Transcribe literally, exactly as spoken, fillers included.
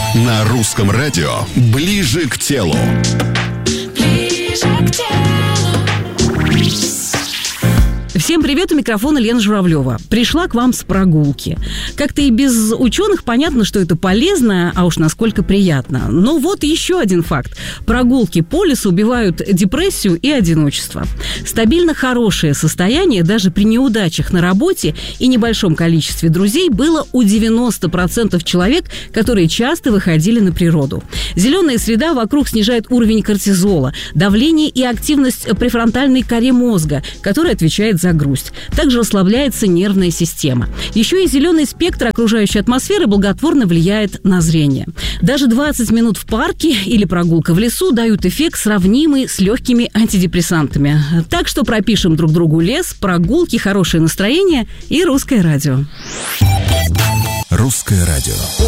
На русском радио «Ближе к телу». Ближе к телу. Всем привет, у микрофона Лена Журавлева. Пришла к вам с прогулки. Как-то и без ученых понятно, что это полезно, а уж насколько приятно. Но вот еще один факт. Прогулки по лесу убивают депрессию и одиночество. Стабильно хорошее состояние даже при неудачах на работе и небольшом количестве друзей было у девяноста процентов человек, которые часто выходили на природу. Зеленая среда вокруг снижает уровень кортизола, давление и активность префронтальной коре мозга, которая отвечает за грусть. Также расслабляется нервная система. Еще и зеленый спектр окружающей атмосферы благотворно влияет на зрение. Даже двадцать минут в парке или прогулка в лесу дают эффект, сравнимый с легкими антидепрессантами. Так что пропишем друг другу лес, прогулки, хорошее настроение и русское радио. Русское радио.